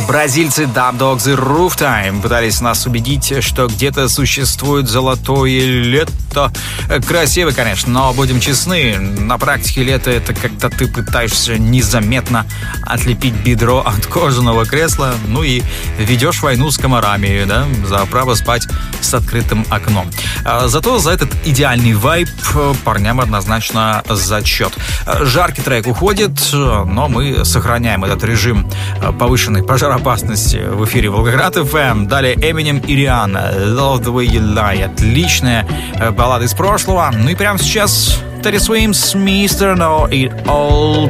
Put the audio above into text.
Бразильцы Dub Dogs и Roof Time пытались нас убедить, что где-то существует золотое лето. Красиво, конечно, но будем честны, на практике лето — это когда ты пытаешься незаметно отлепить бедро от кожаного кресла, ну и ведешь войну с комарами, да, за право спать с открытым окном. Зато за этот идеальный вайб парням однозначно зачет. Жаркий трек уходит, но мы сохраняем этот режим повышенной пожароопасности в эфире Волгоград ФМ. Далее Эминем и Риhanna, Love the Way You Lie. Отличная баллада из прошлого. Ну и прямо сейчас Teddy Swims, Mr. Know It All.